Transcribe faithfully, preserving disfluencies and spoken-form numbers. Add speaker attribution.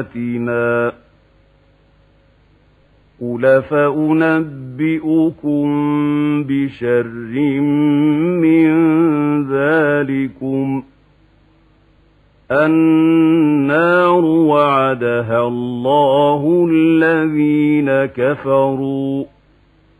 Speaker 1: قُلْ فَأُنَبِّئُكُم بِشَرٍّ مِّن ذَٰلِكُمْ النَّارُ وَعَدَهَا اللَّهُ الَّذِينَ كَفَرُوا